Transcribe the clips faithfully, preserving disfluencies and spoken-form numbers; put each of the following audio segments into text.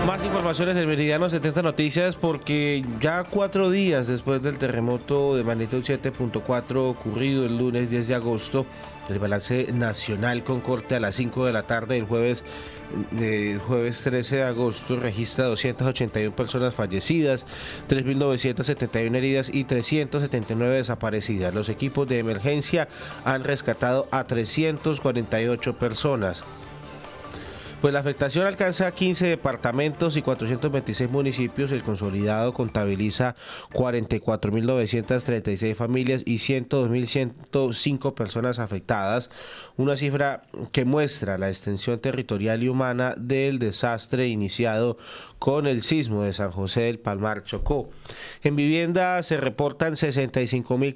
Más informaciones en Meridiano setenta Noticias, porque ya cuatro días después del terremoto de magnitud siete punto cuatro ocurrido el lunes diez de agosto, el balance nacional con corte a las cinco de la tarde del jueves, del jueves trece de agosto registra doscientas ochenta y una personas fallecidas, tres mil novecientas setenta y una heridas y trescientas setenta y nueve desaparecidas. Los equipos de emergencia han rescatado a trescientas cuarenta y ocho personas. Pues la afectación alcanza a quince departamentos y cuatrocientos veintiséis municipios. El consolidado contabiliza cuarenta y cuatro mil novecientas treinta y seis familias y ciento dos mil ciento cinco personas afectadas, una cifra que muestra la extensión territorial y humana del desastre iniciado con el sismo de San José del Palmar, Chocó. En vivienda se reportan sesenta y cinco mil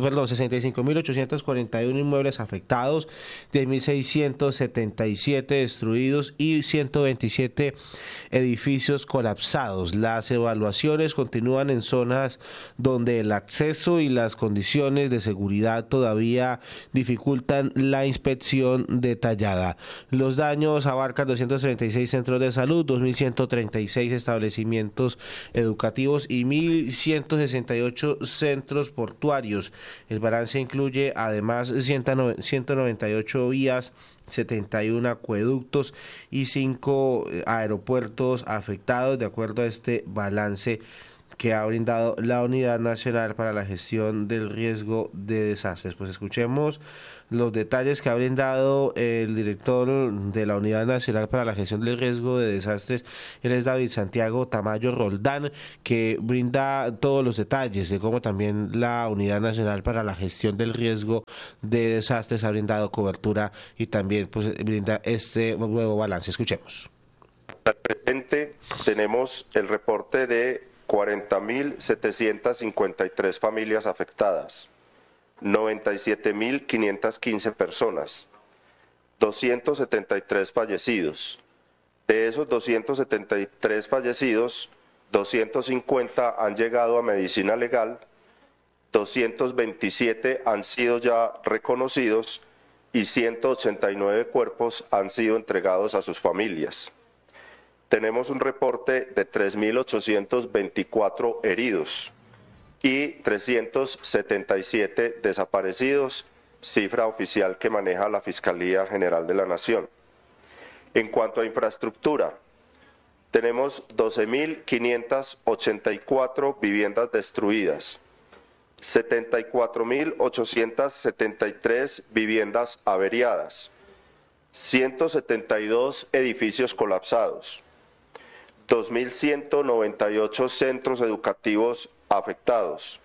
ochocientos cuarenta y uno inmuebles afectados, diez mil seiscientos setenta y siete destruidos y ciento veintisiete edificios colapsados. Las evaluaciones continúan en zonas donde el acceso y las condiciones de seguridad todavía dificultan la inspección detallada. Los daños abarcan doscientos treinta y seis centros de salud, dos mil ciento treinta y seis establecimientos educativos y mil ciento sesenta y ocho centros portuarios. El balance incluye además ciento noventa y ocho vías, setenta y uno acueductos y cinco aeropuertos afectados, de acuerdo a este balance que ha brindado la Unidad Nacional para la Gestión del Riesgo de Desastres. Pues escuchemos los detalles que ha brindado el director de la Unidad Nacional para la Gestión del Riesgo de Desastres. Él es David Santiago Tamayo Roldán, que brinda todos los detalles de cómo también la Unidad Nacional para la Gestión del Riesgo de Desastres ha brindado cobertura y también pues brinda este nuevo balance. Escuchemos. Al presente tenemos el reporte de cuarenta mil setecientas cincuenta y tres familias afectadas, noventa y siete mil quinientas quince personas, doscientos setenta y tres fallecidos. De esos doscientos setenta y tres fallecidos, doscientos cincuenta han llegado a medicina legal, doscientos veintisiete han sido ya reconocidos y ciento ochenta y nueve cuerpos han sido entregados a sus familias. Tenemos un reporte de tres mil ochocientos veinticuatro heridos y trescientos setenta y siete desaparecidos, cifra oficial que maneja la Fiscalía General de la Nación. En cuanto a infraestructura, tenemos doce mil quinientas ochenta y cuatro viviendas destruidas, setenta y cuatro mil ochocientas setenta y tres viviendas averiadas, ciento setenta y dos edificios colapsados, dos mil ciento noventa y ocho centros educativos afectados.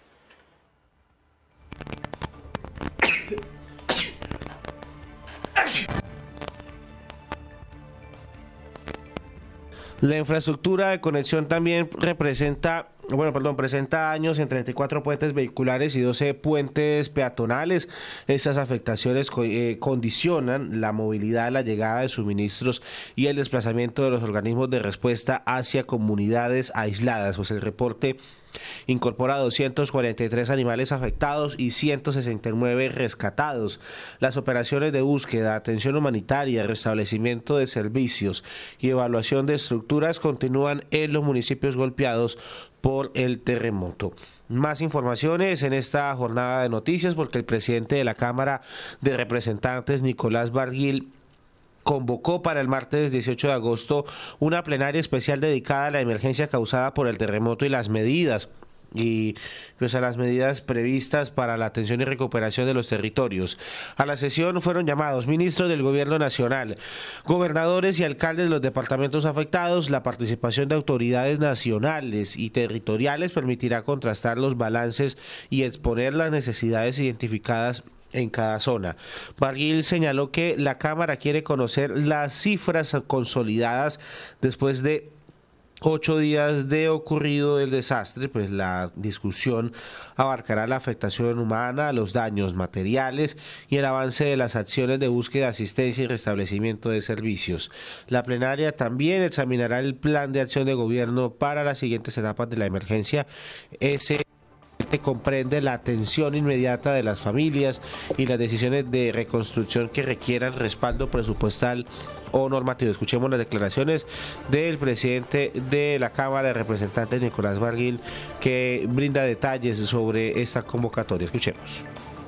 La infraestructura de conexión también representa, bueno, perdón, presenta daños en treinta y cuatro puentes vehiculares y doce puentes peatonales. Estas afectaciones eh, condicionan la movilidad, la llegada de suministros y el desplazamiento de los organismos de respuesta hacia comunidades aisladas. Pues el reporte incorpora doscientos cuarenta y tres animales afectados y ciento sesenta y nueve rescatados. Las operaciones de búsqueda, atención humanitaria, restablecimiento de servicios y evaluación de estructuras continúan en los municipios golpeados por el terremoto. Más informaciones en esta jornada de noticias, porque el presidente de la Cámara de Representantes, Nicolás Barguil, convocó para el martes dieciocho de agosto una plenaria especial dedicada a la emergencia causada por el terremoto y las medidas y pues a las medidas previstas para la atención y recuperación de los territorios. A la sesión fueron llamados ministros del Gobierno Nacional, gobernadores y alcaldes de los departamentos afectados. La participación de autoridades nacionales y territoriales permitirá contrastar los balances y exponer las necesidades identificadas en cada zona. Barguil señaló que la Cámara quiere conocer las cifras consolidadas después de ocho días de ocurrido el desastre. Pues la discusión abarcará la afectación humana, los daños materiales y el avance de las acciones de búsqueda, asistencia y restablecimiento de servicios. La plenaria también examinará el plan de acción de gobierno para las siguientes etapas de la emergencia. Ese comprende la atención inmediata de las familias y las decisiones de reconstrucción que requieran respaldo presupuestal o normativo. Escuchemos las declaraciones del presidente de la Cámara de Representantes, Nicolás Barguil, que brinda detalles sobre esta convocatoria. Escuchemos.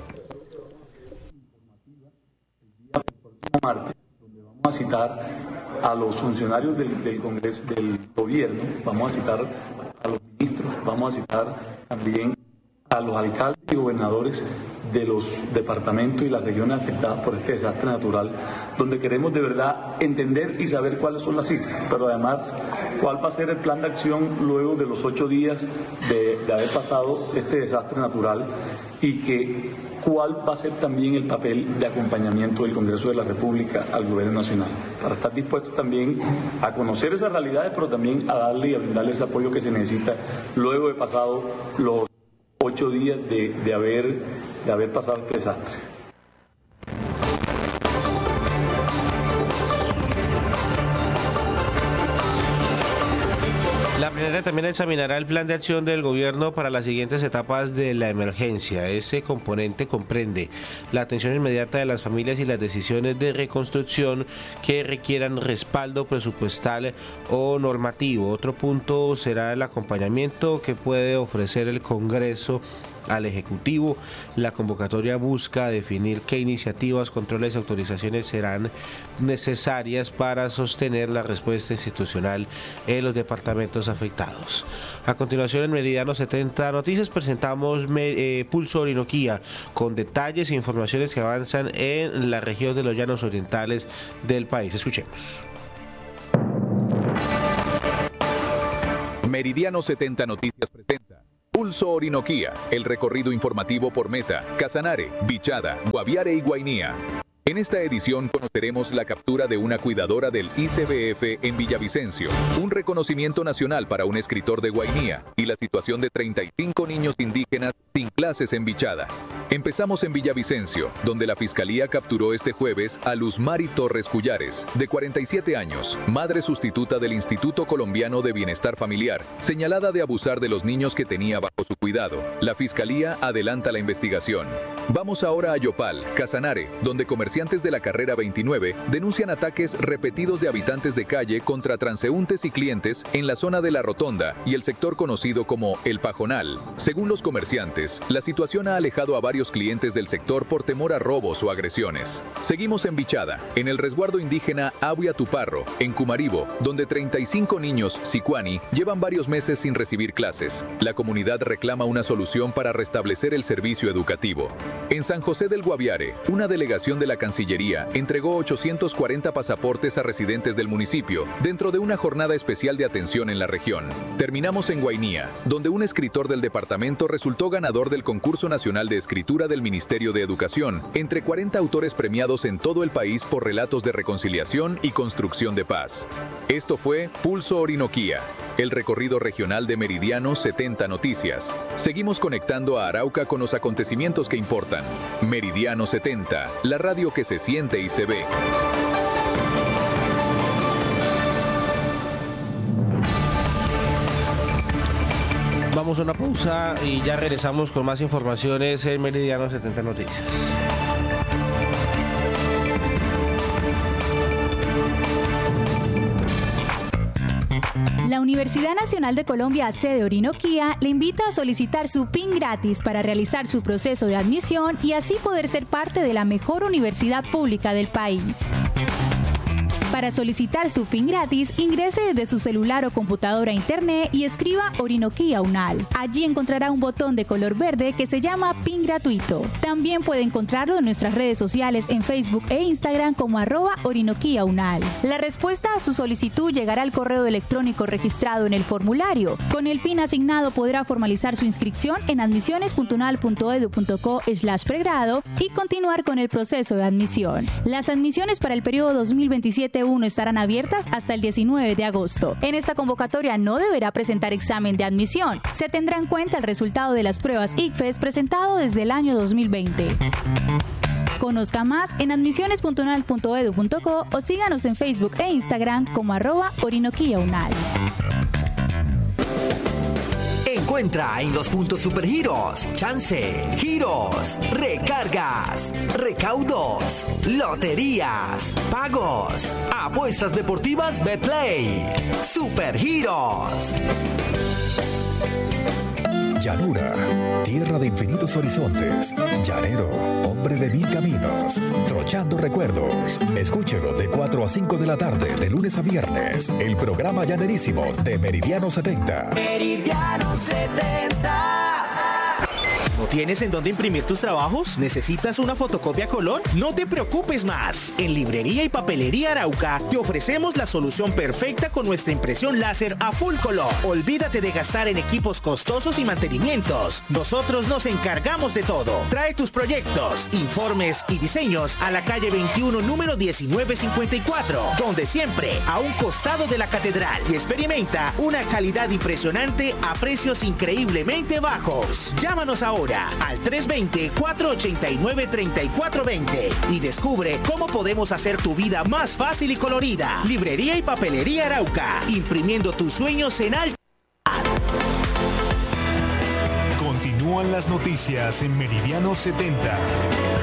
Martes, donde vamos a citar a los funcionarios del, del Congreso, del gobierno, vamos a citar a los ministros, vamos a citar también a los alcaldes y gobernadores de los departamentos y las regiones afectadas por este desastre natural, donde queremos de verdad entender y saber cuáles son las cifras, pero además cuál va a ser el plan de acción luego de los ocho días de, de haber pasado este desastre natural, y que cuál va a ser también el papel de acompañamiento del Congreso de la República al Gobierno Nacional, para estar dispuestos también a conocer esas realidades, pero también a darle y a brindarle ese apoyo que se necesita luego de pasado los ocho días de, de, haber, de haber pasado este desastre. La plenaria también examinará el plan de acción del gobierno para las siguientes etapas de la emergencia. Ese componente comprende la atención inmediata de las familias y las decisiones de reconstrucción que requieran respaldo presupuestal o normativo. Otro punto será el acompañamiento que puede ofrecer el Congreso al Ejecutivo. La convocatoria busca definir qué iniciativas, controles y autorizaciones serán necesarias para sostener la respuesta institucional en los departamentos afectados. A continuación, en Meridiano setenta Noticias presentamos eh, Pulso Orinoquía, con detalles e informaciones que avanzan en la región de los llanos orientales del país. Escuchemos. Meridiano setenta Noticias presenta Pulso Orinoquía, el recorrido informativo por Meta, Casanare, Bichada, Guaviare y Guainía. En esta edición conoceremos la captura de una cuidadora del I C B F en Villavicencio, un reconocimiento nacional para un escritor de Guainía y la situación de treinta y cinco niños indígenas sin clases en Bichada. Empezamos en Villavicencio, donde la Fiscalía capturó este jueves a Luzmari Torres Cullares, de cuarenta y siete años, madre sustituta del Instituto Colombiano de Bienestar Familiar, señalada de abusar de los niños que tenía bajo su cuidado. La Fiscalía adelanta la investigación. Vamos ahora a Yopal, Casanare, donde comerciantes de la carrera veintinueve denuncian ataques repetidos de habitantes de calle contra transeúntes y clientes en la zona de La Rotonda y el sector conocido como El Pajonal. Según los comerciantes, la situación ha alejado a varios clientes del sector por temor a robos o agresiones. Seguimos en Bichada, en el resguardo indígena Abuya-Tuparro, en Cumaribo, donde treinta y cinco niños sicuani llevan varios meses sin recibir clases. La comunidad reclama una solución para restablecer el servicio educativo. En San José del Guaviare, una delegación de la Cancillería entregó ochocientos cuarenta pasaportes a residentes del municipio dentro de una jornada especial de atención en la región. Terminamos en Guainía, donde un escritor del departamento resultó ganador del Concurso Nacional de Escritura del Ministerio de Educación, entre cuarenta autores premiados en todo el país por relatos de reconciliación y construcción de paz. Esto fue Pulso Orinoquía, el recorrido regional de Meridiano setenta Noticias. Seguimos conectando a Arauca con los acontecimientos que importan. Meridiano setenta, la radio que se siente y se ve. Vamos a una pausa y ya regresamos con más informaciones en Meridiano setenta Noticias. La Universidad Nacional de Colombia, sede Orinoquía, le invita a solicitar su P I N gratis para realizar su proceso de admisión y así poder ser parte de la mejor universidad pública del país. Para solicitar su P I N gratis, ingrese desde su celular o computadora a internet y escriba Orinoquía UNAL. Allí encontrará un botón de color verde que se llama P I N gratuito. También puede encontrarlo en nuestras redes sociales en Facebook e Instagram como arroba Orinoquía UNAL. La respuesta a su solicitud llegará al correo electrónico registrado en el formulario. Con el P I N asignado podrá formalizar su inscripción en admisiones punto unal punto edu punto co slash pregrado y continuar con el proceso de admisión. Las admisiones para el periodo dos mil veintisiete uno estarán abiertas hasta el diecinueve de agosto. En esta convocatoria no deberá presentar examen de admisión. Se tendrá en cuenta el resultado de las pruebas I C F E S presentado desde el año dos mil veinte. Conozca más en admisiones punto unal punto edu punto co o síganos en Facebook e Instagram como arroba Orinoquía UNAL. En encuentra en los puntos Supergiros, chance, giros, recargas, recaudos, loterías, pagos, apuestas deportivas Betplay. Supergiros. Llanura, tierra de infinitos horizontes. Llanero, hombre de mil caminos. Trochando recuerdos. Escúchelo de cuatro a cinco de la tarde, de lunes a viernes. El programa llanerísimo de Meridiano setenta. Meridiano setenta. ¿No tienes en dónde imprimir tus trabajos? ¿Necesitas una fotocopia a color? No te preocupes más. En Librería y Papelería Arauca te ofrecemos la solución perfecta con nuestra impresión láser a full color. Olvídate de gastar en equipos costosos y mantenimientos. Nosotros nos encargamos de todo. Trae tus proyectos, informes y diseños a la calle veintiuno, número diecinueve cincuenta y cuatro, donde siempre a un costado de la catedral, y experimenta una calidad impresionante a precios increíblemente bajos. Llámanos ahora al tres dos cero, cuatro ocho nueve, tres cuatro dos cero y descubre cómo podemos hacer tu vida más fácil y colorida. Librería y Papelería Arauca, imprimiendo tus sueños en alta. Continúan las noticias en Meridiano setenta.